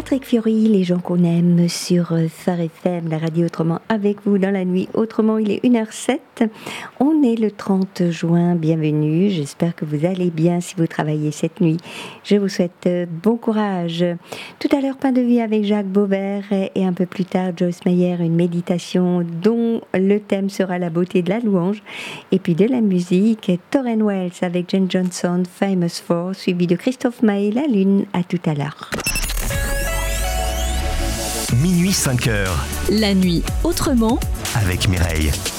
Patrick Fiori, les gens qu'on aime sur Phare FM, la radio autrement avec vous dans la nuit. Autrement, il est 1h07. On est le 30 juin. Bienvenue. J'espère que vous allez bien si vous travaillez cette nuit. Je vous souhaite bon courage. Tout à l'heure, Pain de vie avec Jacques Beauvert et un peu plus tard, Joyce Meyer, une méditation dont le thème sera la beauté de la louange. Et puis de la musique, Tauren Wells avec Jen Johnson, Famous For, suivi de Christophe Maé, La Lune. À tout à l'heure. Minuit 5h. La nuit autrement avec Mireille.